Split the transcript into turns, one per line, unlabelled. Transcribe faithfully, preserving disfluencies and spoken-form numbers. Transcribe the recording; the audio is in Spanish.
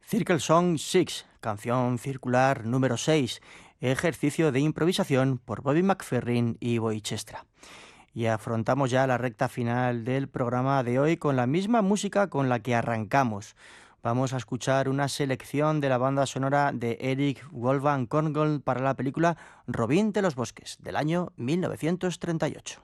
Circle Song seis, canción circular número seis, ejercicio de improvisación por Bobby McFerrin y Boy Chestra. Y afrontamos ya la recta final del programa de hoy con la misma música con la que arrancamos. Vamos a escuchar una selección de la banda sonora de Eric Wolfgang Korngold para la película Robin de los Bosques, del año mil novecientos treinta y ocho.